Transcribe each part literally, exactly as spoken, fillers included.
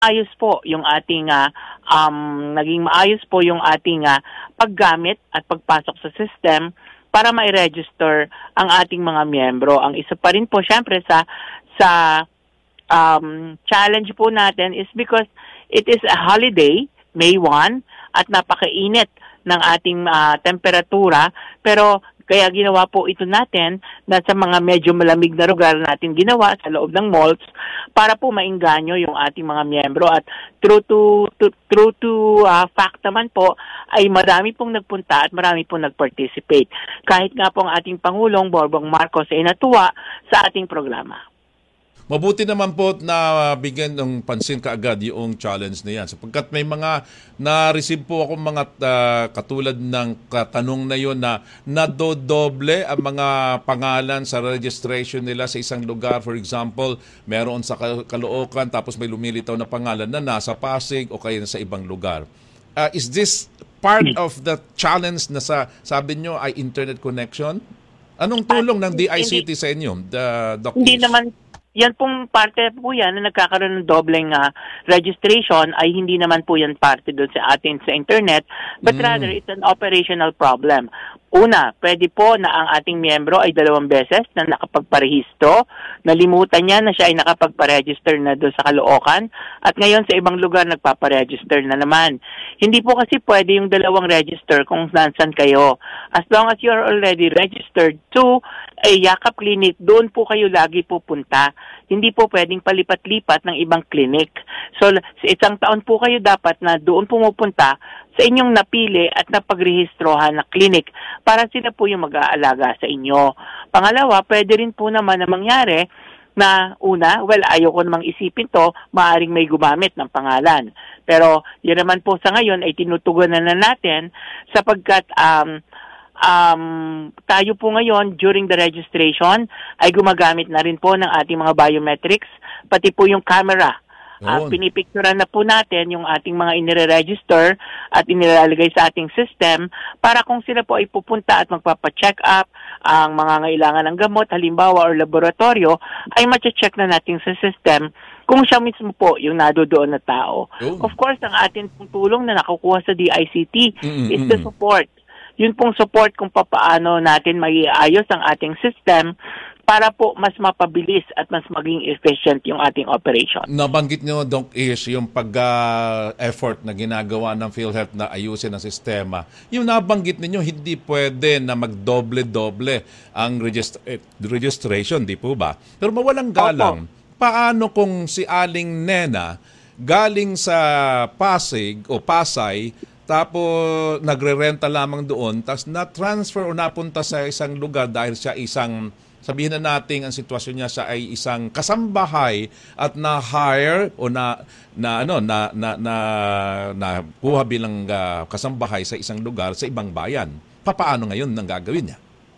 ayos po yung ating ah, um, naging maayos po yung ating ah, paggamit at pagpasok sa system para mai-register ang ating mga miyembro. Ang isa pa rin po syempre sa sa um, challenge po natin is because it is a holiday, May first, at napakainit ng ating ah, temperatura, pero kaya ginawa po ito natin na sa mga medyo malamig na lugar natin ginawa sa loob ng malls para po maingganyo yung ating mga miyembro. At true to, to, true to uh, fact naman po ay marami pong nagpunta at marami pong nag-participate. Kahit nga po ang ating Pangulong Bongbong Marcos ay natuwa sa ating programa. Mabuti naman po na bigyan ng pansin kaagad yung challenge na yan. Sapagkat may mga na-receive po ako mga uh, katulad ng katanong na yun na nadodoble ang mga pangalan sa registration nila sa isang lugar. For example, meron sa Caloocan tapos may lumilitaw na pangalan na nasa Pasig o kaya sa ibang lugar. Uh, is this part of the challenge na sa, sabi nyo ay internet connection? Anong tulong ng D I C T sa inyo, the doctors? Hindi naman. Yan pong parte po yan na nagkakaroon ng dobleng uh, registration ay hindi naman po yan parte doon sa atin sa internet, but mm. rather it's an operational problem. Una, pwede po na ang ating miyembro ay dalawang beses na nakapagparehistro. Nalimutan niya na siya ay nakapagparegister na doon sa Caloocan at ngayon sa ibang lugar nagpaparegister na naman. Hindi po kasi pwede yung dalawang register kung nasan kayo. As long as you're already registered to a Yakap clinic, doon po kayo lagi pupunta. Hindi po pwedeng palipat-lipat ng ibang clinic. So sa isang taon po kayo dapat na doon pumupunta sa inyong napili at napagrehistrohan na clinic para sila po yung mag-aalaga sa inyo. Pangalawa, pwede rin po naman na mangyari na una, well, ayaw ko namang isipin to, maaaring may gumamit ng pangalan. Pero yan naman po sa ngayon ay tinutugunan na natin sapagkat um, um, tayo po ngayon during the registration ay gumagamit na rin po ng ating mga biometrics, pati po yung camera. Uh, pinipicturan na po natin yung ating mga inire-register at inilalagay sa ating system para kung sila po ay pupunta at magpapacheck up ang mga ngailangan ng gamot, halimbawa or laboratorio, ay mache-check na natin sa system kung siya mismo po yung nadodoon na tao. Oh. Of course, ang ating tulong na nakukuha sa D I C T mm-hmm. is the support. Yun pong support kung papaano natin maiayos ang ating system para po mas mapabilis at mas maging efficient yung ating operation. Nabanggit nyo, Doc Ish, yung pag-effort uh, na ginagawa ng PhilHealth na ayusin ang sistema. Yung nabanggit ninyo, hindi pwede na magdoble-doble ang regist- eh, registration, di po ba? Pero mawalang galang, Opo. Paano kung si Aling Nena galing sa Pasig o Pasay, tapos nagre-renta lamang doon, tapos na-transfer o napunta sa isang lugar dahil siya isang, sabihin na natin ang sitwasyon niya siya ay isang kasambahay at na-hire o na na ano na na na, na kuha bilang uh, kasambahay sa isang lugar sa ibang bayan. Papaano ngayon ang gagawin niya?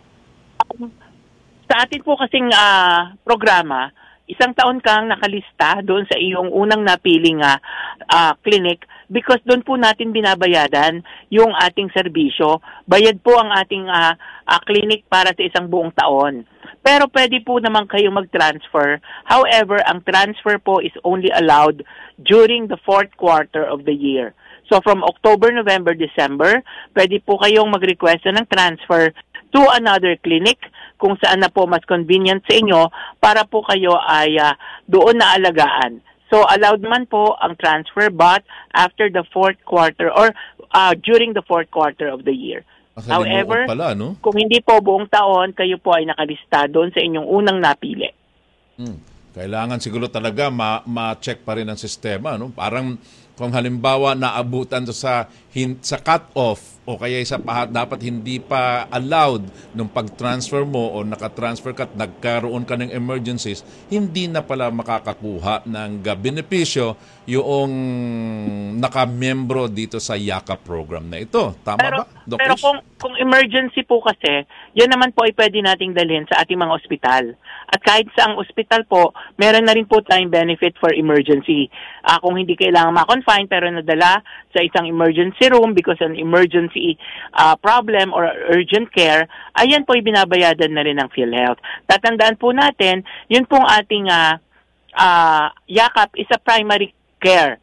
Sa atin po kasing uh, programa, isang taon kang nakalista doon sa iyong unang napiling uh, uh, clinic because doon po natin binabayadan yung ating serbisyo. Bayad po ang ating uh, uh, clinic para sa isang buong taon. Pero pwede po naman kayo mag-transfer. However, ang transfer po is only allowed during the fourth quarter of the year. So from October, November, December, pwede po kayong mag-request ng transfer to another clinic kung saan na po mas convenient sa inyo para po kayo ay uh, doon na alagaan. So allowed man po ang transfer but after the fourth quarter or uh, during the fourth quarter of the year. However, pala, no? Kung hindi po buong taon, kayo po ay nakalista doon sa inyong unang napili. Hmm. Kailangan siguro talaga ma- ma-check pa rin ang sistema, no? Parang kung halimbawa naabutan sa hin- sa cut-off o kaya sa pahat dapat hindi pa allowed nung pag-transfer mo o naka-transfer ka at nagkaroon ka ng emergencies, hindi na pala makakakuha ng uh, benepisyo yung nakamembro dito sa Yakap program na ito. Tama pero, ba, Doc Pero Ish? kung, kung emergency po kasi, yan naman po ay pwede nating dalhin sa ating mga ospital. At kahit sa ang ospital po, meron na rin po tayong benefit for emergency. Uh, kung hindi kailangan ma-confine pero nadala sa isang emergency room because an emergency uh, problem or urgent care, ayan po ay binabayadan na rin ng PhilHealth. Tatandaan po natin, yun pong ating uh, uh, Yakap is a primary care